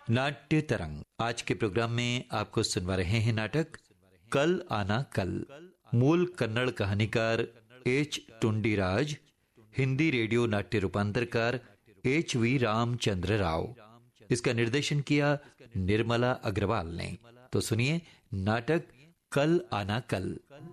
नाट्य तरंग। आज के प्रोग्राम में आपको सुनवा रहे हैं नाटक कल आना कल। मूल कन्नड़ कहानीकार एच टुंडीराज, हिंदी रेडियो नाट्य रूपांतरकार एच वी रामचंद्र राव। इसका निर्देशन किया निर्मला अग्रवाल ने। तो सुनिए नाटक कल आना कल।